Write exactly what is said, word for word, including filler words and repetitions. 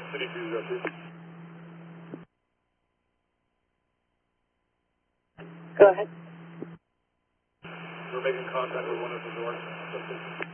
City two zero two. Go ahead. We're making contact with one of the doors.